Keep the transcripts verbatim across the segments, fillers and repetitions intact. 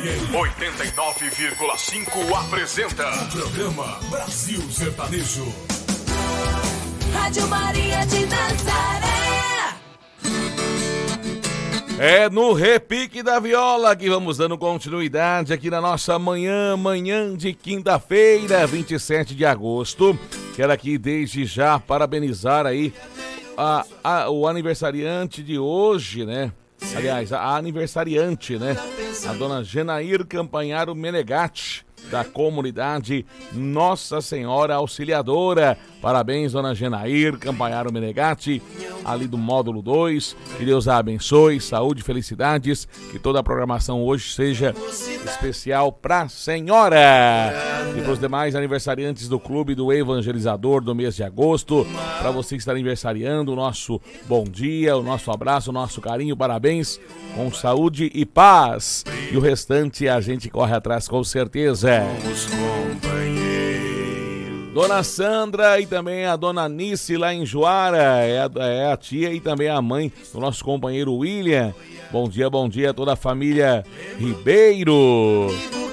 oitenta e nove vírgula cinco apresenta o programa Brasil Sertanejo. Rádio Maria de Nazaré. É no repique da viola que vamos dando continuidade aqui na nossa manhã, manhã de quinta-feira, vinte e sete de agosto. Quero aqui desde já parabenizar aí a, a, o aniversariante de hoje, né? Aliás, a aniversariante, né? A dona Genair Campanharo Menegatti, da comunidade Nossa Senhora Auxiliadora. Parabéns, dona Genair Campanharo Menegatti, ali do módulo dois. Que Deus a abençoe, saúde e felicidades. Que toda a programação hoje seja especial pra senhora. E pros demais aniversariantes do Clube do Evangelizador do mês de agosto, para você que está aniversariando, o nosso bom dia, o nosso abraço, o nosso carinho, parabéns, com saúde e paz. E o restante a gente corre atrás com certeza. Dona Sandra e também a dona Nice lá em Juara, é a, é a tia e também a mãe do nosso companheiro William. Bom dia, bom dia a toda a família Ribeiro.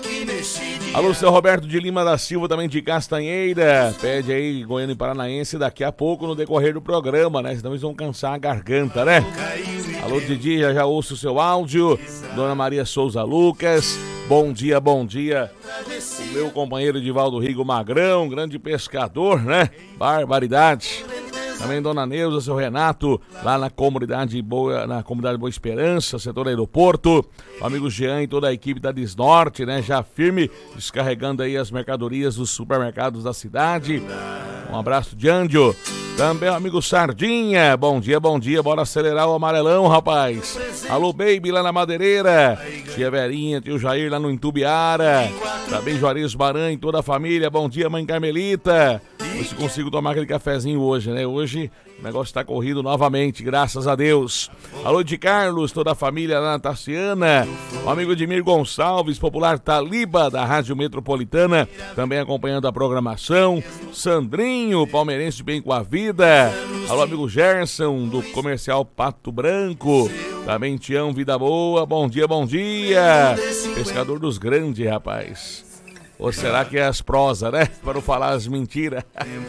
Alô, seu Roberto de Lima da Silva, também de Castanheira. Pede aí, Goiânia e Paranaense, daqui a pouco no decorrer do programa, né? Senão eles vão cansar a garganta, né? Alô, Didi, já já ouço o seu áudio. Dona Maria Souza Lucas. Bom dia, bom dia. O meu companheiro Edivaldo Rigo Magrão, grande pescador, né? Barbaridade. Também Dona Neuza, seu Renato, lá na comunidade Boa, na comunidade Boa Esperança, setor aeroporto. O amigo Jean e toda a equipe da Desnorte, né? Já firme, descarregando aí as mercadorias dos supermercados da cidade. Um abraço de Andio. Também o amigo Sardinha, bom dia, bom dia, bora acelerar o amarelão, rapaz. Alô, baby, lá na Madeireira. Tia Verinha, tio Jair lá no Intubiara. Também Juarez Baran e toda a família, bom dia, mãe Carmelita. Ver se consigo tomar aquele cafezinho hoje, né? Hoje o negócio tá corrido novamente, graças a Deus. Alô, de Carlos, toda a família lá na Tassiana. O amigo Edmir Gonçalves, popular Taliba, da Rádio Metropolitana, também acompanhando a programação. Sandrinho, palmeirense de bem com a vida. Alô, amigo Gerson, do comercial Pato Branco. Também Tião, vida boa, bom dia, bom dia. Pescador dos grandes, rapaz. Ou será que é as prosas, né? Para não falar as mentiras.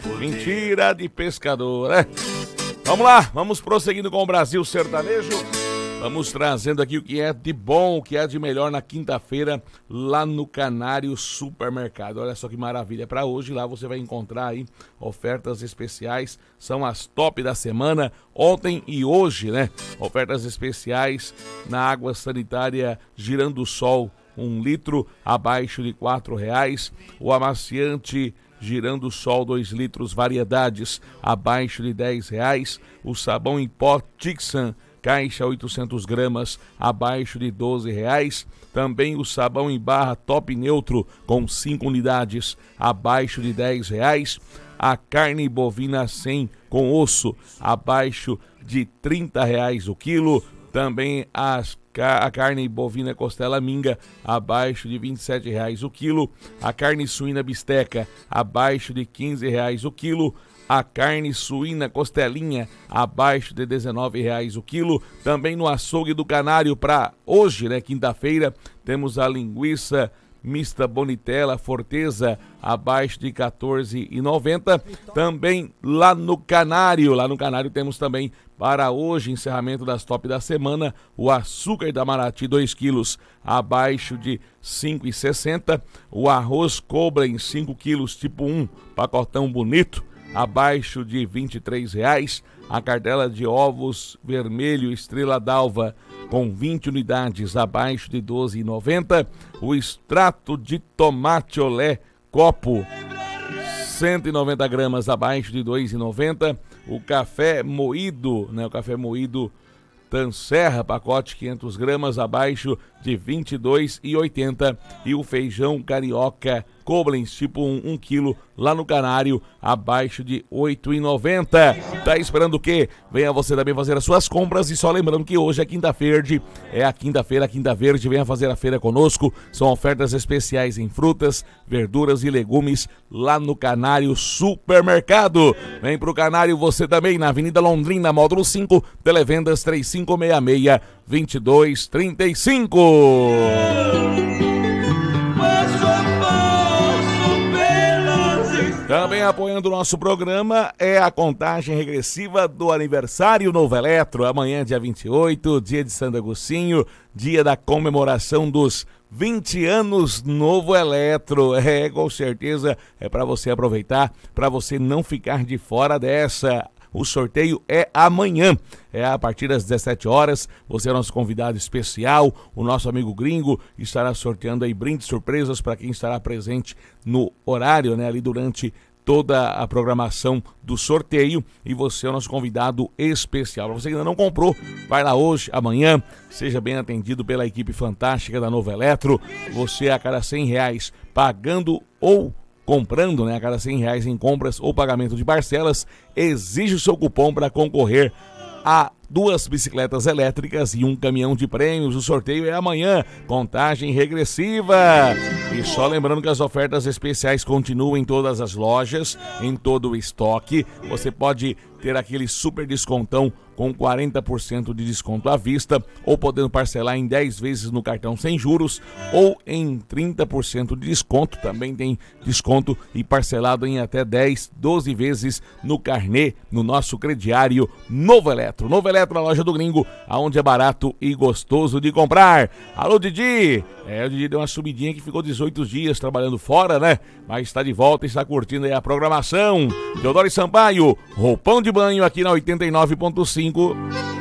Mentira de pescador, né? Vamos lá, vamos prosseguindo com o Brasil Sertanejo. Vamos trazendo aqui o que é de bom, o que é de melhor na quinta-feira, lá no Canário Supermercado. Olha só que maravilha. Para hoje, lá você vai encontrar aí ofertas especiais. São as top da semana, ontem e hoje, né? Ofertas especiais na água sanitária Girando Sol. Um litro abaixo de quatro reais. O amaciante Girando Sol, dois litros, variedades, abaixo de dez reais. O sabão em pó Tixan, caixa oitocentos gramas, abaixo de doze reais. Também o sabão em barra Top Neutro, com cinco unidades, abaixo de dez reais. A carne bovina cem com osso, abaixo de trinta reais o quilo. Também as a carne bovina costela minga, abaixo de vinte e sete reais o quilo. A carne suína bisteca, abaixo de quinze reais o quilo. A carne suína costelinha, abaixo de dezenove reais o quilo. Também no açougue do Canário, para hoje, né, quinta-feira, temos a linguiça mista Bonitela Forteza, abaixo de quatorze reais e noventa centavos. Também lá no Canário, lá no Canário temos também para hoje, encerramento das top da semana, o açúcar da Maraty dois quilos, abaixo de cinco reais e sessenta centavos. O arroz Cobra em cinco quilos, tipo um, pacotão bonito, abaixo de vinte e três reais. A cartela de ovos vermelho Estrela d'Alva com vinte unidades, abaixo de doze reais e noventa centavos. O extrato de tomate olé copo, cento e noventa gramas, abaixo de dois reais e noventa centavos. O café moído, né, o café moído Tanserra, pacote quinhentas gramas, abaixo de vinte e dois reais e oitenta centavos. E o feijão carioca Koblenz, tipo um, um quilo, lá no Canário, abaixo de oito reais e noventa centavos. Tá esperando o quê? Venha você também fazer as suas compras. E só lembrando que hoje é quinta verde, é a quinta-feira, a quinta verde. Venha fazer a feira conosco. São ofertas especiais em frutas, verduras e legumes lá no Canário Supermercado. Vem pro Canário você também, na Avenida Londrina, módulo cinco, televendas três cinco seis seis, dois dois três cinco. apoiando o nosso programa é a contagem regressiva do aniversário Novo Eletro. Amanhã, dia vinte e oito, dia de Santo Agostinho, dia da comemoração dos vinte anos Novo Eletro. É, com certeza, é para você aproveitar, para você não ficar de fora dessa. O sorteio é amanhã, é a partir das dezessete horas. Você é nosso convidado especial, o nosso amigo Gringo estará sorteando aí brindes surpresas para quem estará presente no horário, né, ali durante toda a programação do sorteio, e você é o nosso convidado especial. Para você que ainda não comprou, vai lá hoje, amanhã, seja bem atendido pela equipe fantástica da Novo Eletro. Você a cada cem reais pagando ou comprando, né, a cada cem reais em compras ou pagamento de parcelas, exige o seu cupom para concorrer a duas bicicletas elétricas e um caminhão de prêmios. O sorteio é amanhã, contagem regressiva. E só lembrando que as ofertas especiais continuam em todas as lojas, em todo o estoque. Você pode ter aquele super descontão com quarenta por cento de desconto à vista, ou podendo parcelar em dez vezes no cartão sem juros, ou em trinta por cento de desconto. Também tem desconto e parcelado em até dez, doze vezes no carnê, no nosso crediário Novo Eletro. Novo Eletro, a loja do Gringo, aonde é barato e gostoso de comprar. Alô, Didi! É, o Didi deu uma subidinha que ficou dezoito dias trabalhando fora, né? Mas está de volta e está curtindo aí a programação. Teodoro Sampaio, roupão de banho aqui na oitenta e nove ponto cinco.